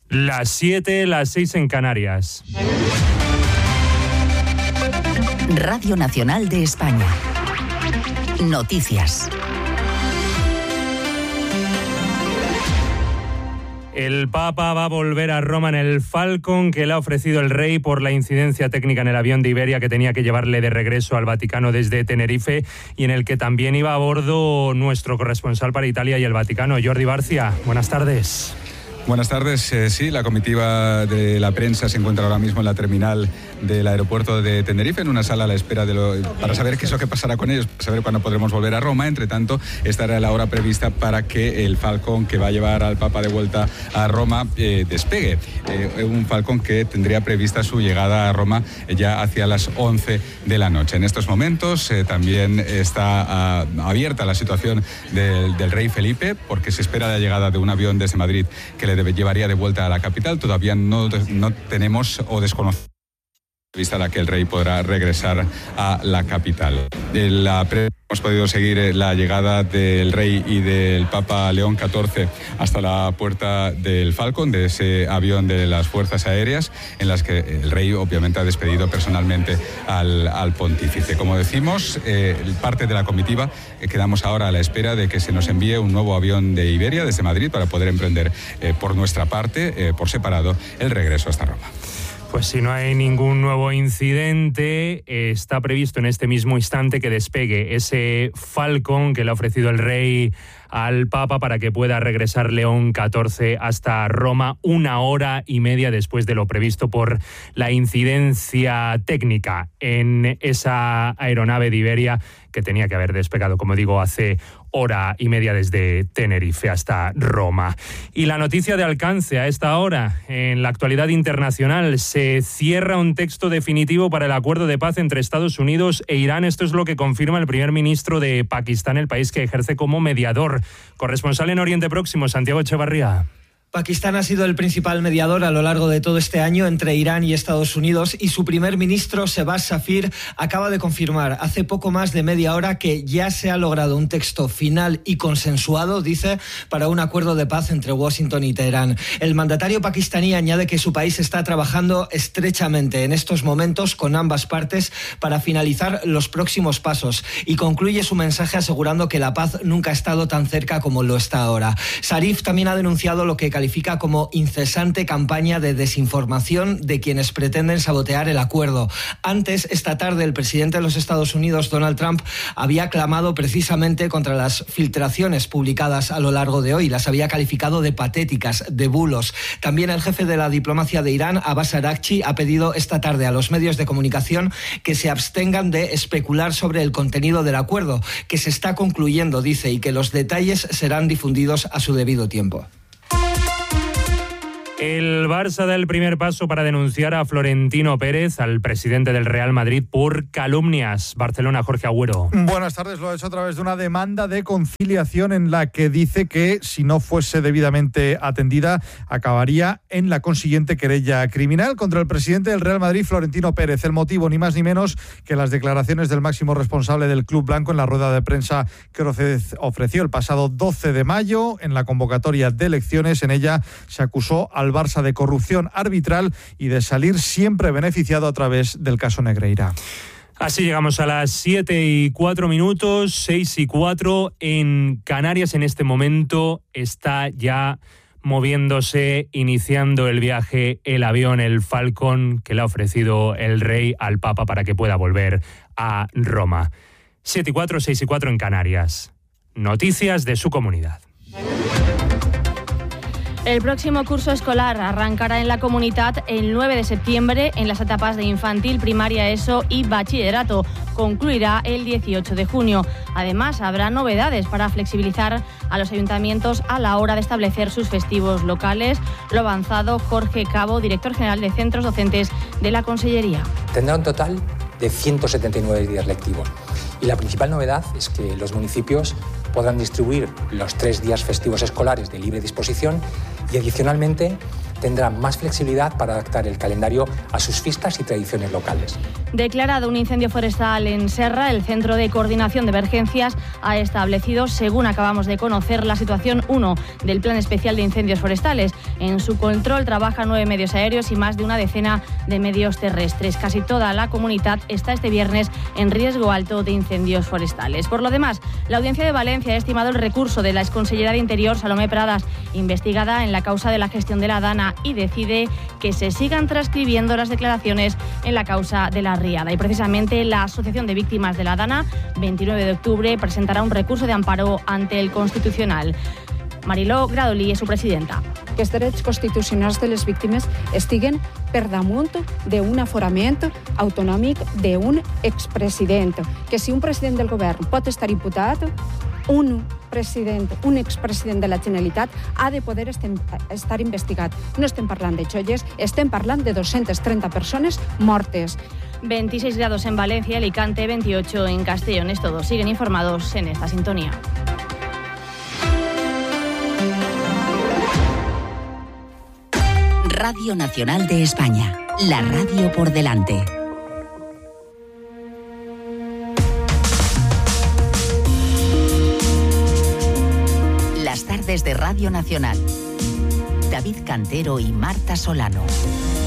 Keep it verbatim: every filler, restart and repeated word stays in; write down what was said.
Las siete, las seis en Canarias. Radio Nacional de España. Noticias. El Papa va a volver a Roma en el Falcon que le ha ofrecido el rey por la incidencia técnica en el avión de Iberia que tenía que llevarle de regreso al Vaticano desde Tenerife y en el que también iba a bordo nuestro corresponsal para Italia y el Vaticano, Jordi Barcia. Buenas tardes. Buenas tardes. Eh, sí, la comitiva de la prensa se encuentra ahora mismo en la terminal del aeropuerto de Tenerife, en una sala a la espera de lo, para saber qué es lo que pasará con ellos, para saber cuándo podremos volver a Roma. Entre tanto, estará la hora prevista para que el Falcon que va a llevar al Papa de vuelta a Roma eh, despegue. Eh, un Falcon que tendría prevista su llegada a Roma ya hacia las once de la noche. En estos momentos eh, también está uh, abierta la situación del, del rey Felipe, porque se espera la llegada de un avión desde Madrid que le debe, llevaría de vuelta a la capital. Todavía no, no tenemos o desconocemos vista la que el rey podrá regresar a la capital. La pre- hemos podido seguir la llegada del rey y del Papa León catorce hasta la puerta del Falcon, de ese avión de las Fuerzas Aéreas, en las que el rey obviamente ha despedido personalmente al, al pontífice. Como decimos, eh, parte de la comitiva eh, quedamos ahora a la espera de que se nos envíe un nuevo avión de Iberia desde Madrid para poder emprender eh, por nuestra parte, eh, por separado, el regreso hasta Roma. Pues si no hay ningún nuevo incidente, está previsto en este mismo instante que despegue ese Falcon que le ha ofrecido el rey al Papa para que pueda regresar León catorce hasta Roma una hora y media después de lo previsto por la incidencia técnica en esa aeronave de Iberia que tenía que haber despegado, como digo, hace hora y media desde Tenerife hasta Roma. Y la noticia de alcance a esta hora, en la actualidad internacional, se cierra un texto definitivo para el acuerdo de paz entre Estados Unidos e Irán. Esto es lo que confirma el primer ministro de Pakistán, el país que ejerce como mediador. Corresponsal en Oriente Próximo, Santiago Echevarría. Pakistán ha sido el principal mediador a lo largo de todo este año entre Irán y Estados Unidos y su primer ministro, Shehbaz Shafir, acaba de confirmar hace poco más de media hora que ya se ha logrado un texto final y consensuado, dice, para un acuerdo de paz entre Washington y Teherán. El mandatario pakistaní añade que su país está trabajando estrechamente en estos momentos con ambas partes para finalizar los próximos pasos y concluye su mensaje asegurando que la paz nunca ha estado tan cerca como lo está ahora. Sharif también ha denunciado lo que califica como incesante campaña de desinformación de quienes pretenden sabotear el acuerdo. Antes, esta tarde, el presidente de los Estados Unidos, Donald Trump, había clamado precisamente contra las filtraciones publicadas a lo largo de hoy. Las había calificado de patéticas, de bulos. También el jefe de la diplomacia de Irán, Abbas Araghchi, ha pedido esta tarde a los medios de comunicación que se abstengan de especular sobre el contenido del acuerdo, que se está concluyendo, dice, y que los detalles serán difundidos a su debido tiempo. El Barça da el primer paso para denunciar a Florentino Pérez, al presidente del Real Madrid, por calumnias. Barcelona, Jorge Agüero. Buenas tardes, lo ha hecho a través de una demanda de conciliación en la que dice que si no fuese debidamente atendida, acabaría en la consiguiente querella criminal contra el presidente del Real Madrid, Florentino Pérez. El motivo, ni más ni menos que las declaraciones del máximo responsable del Club Blanco en la rueda de prensa que ofreció el pasado doce de mayo en la convocatoria de elecciones. En ella se acusó al Barça de corrupción arbitral y de salir siempre beneficiado a través del caso Negreira. Así llegamos a las siete y cuatro minutos, seis y cuatro en Canarias. En este momento está ya moviéndose, iniciando el viaje, el avión, el Falcon, que le ha ofrecido el rey al Papa para que pueda volver a Roma. siete y cuatro, seis y cuatro en Canarias. Noticias de su comunidad. El próximo curso escolar arrancará en la comunidad el nueve de septiembre en las etapas de infantil, primaria, ESO y bachillerato. Concluirá el dieciocho de junio. Además, habrá novedades para flexibilizar a los ayuntamientos a la hora de establecer sus festivos locales. Lo ha avanzado Jorge Cabo, director general de Centros Docentes de la Consellería. Tendrá un total de ciento setenta y nueve días lectivos. Y la principal novedad es que los municipios podrán distribuir los tres días festivos escolares de libre disposición y adicionalmente tendrán más flexibilidad para adaptar el calendario a sus fiestas y tradiciones locales. Declarado un incendio forestal en Serra, el Centro de Coordinación de Emergencias ha establecido, según acabamos de conocer, la situación uno del Plan Especial de Incendios Forestales. En su control trabajan nueve medios aéreos y más de una decena de medios terrestres. Casi toda la comunidad está este viernes en riesgo alto de incendios forestales. Por lo demás, la Audiencia de Valencia ha estimado el recurso de la exconsellera de Interior, Salomé Pradas, investigada en la causa de la gestión de la Dana, y decide que se sigan transcribiendo las declaraciones en la causa de la Riada. Y precisamente la Asociación de Víctimas de la Dana, veintinueve de octubre, presentará un recurso de amparo ante el Constitucional. Mariló Gradolí és su presidenta. Que els drets constitucionals de les víctimes estiguen per damunt d'un aforament autonòmic d'un expresident. Que si un president del govern pot estar imputat, un president, un expresident de la Generalitat ha de poder estar investigat. No estem parlant de xolles, estem parlant de doscientas treinta persones mortes. veintiséis grados en Valencia, Alicante, veintiocho en Castellón. Es todo. Siguen informados en esta sintonía. Radio Nacional de España, la radio por delante. Las tardes de Radio Nacional. David Cantero y Marta Solano.